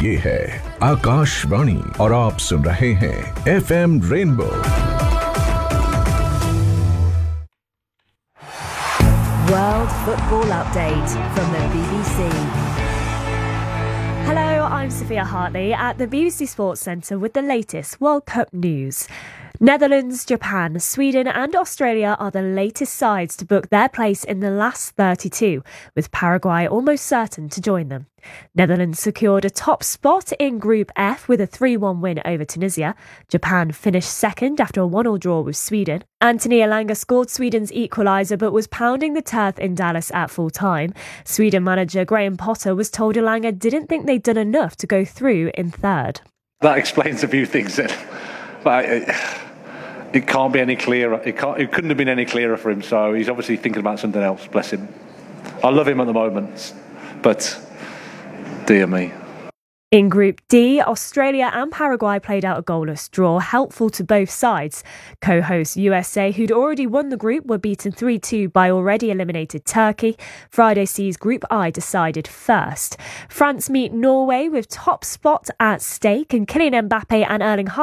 ये है आकाशवाणी और आप सुन रहे हैं FM rainbow. World Football Update from the BBC. Hello, I'm Sophia Hartley at the BBC Sports Centre with the latest World Cup news. Netherlands, Japan, Sweden and Australia are the latest sides to book their place in the last 32, with Paraguay almost certain to join them. Netherlands secured a top spot in Group F with a 3-1 win over Tunisia. Japan finished second after a 1-1 draw with Sweden. Anthony Elanga scored Sweden's equaliser but was pounding the turf in Dallas at full time. Sweden manager Graham Potter was told Elanga didn't think they'd done enough to go through in third. That explains a few things then. But it can't be any clearer. It couldn't have been any clearer for him. So he's obviously thinking about something else. Bless him. I love him at the moment, but dear me. In Group D, Australia and Paraguay played out a goalless draw, helpful to both sides. Co-host USA, who'd already won the group, were beaten 3-2 by already eliminated Turkey. Friday sees Group I decided first. France meet Norway with top spot at stake, and Kylian Mbappe and Erling